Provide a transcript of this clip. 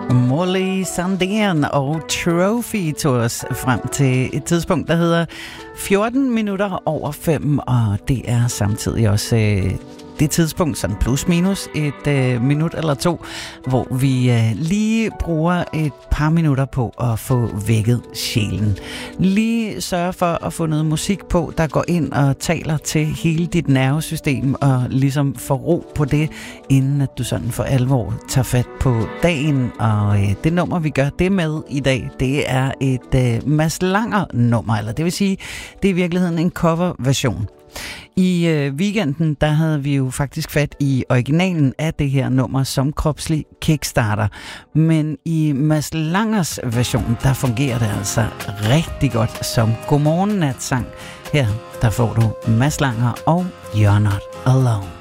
Molly Sandén og Trophy tog os frem til et tidspunkt, der hedder 14 minutter over 5, og det er samtidig også det tidspunkt, sådan plus minus et minut eller to, hvor vi lige bruger et par minutter på at få vækket sjælen. Lige sørge for at få noget musik på, der går ind og taler til hele dit nervesystem, og ligesom får ro på det, inden at du sådan for alvor tager fat på dagen. Og det nummer, vi gør det med i dag, det er et Mads Langer nummer, eller det vil sige, det er i virkeligheden en coverversion. I weekenden, der havde vi jo faktisk fat i originalen af det her nummer som kropslig kickstarter. Men i Mads Langers version, der fungerer det altså rigtig godt som godmorgen-natsang. Her, der får du Mads Langer og You're Not Alone.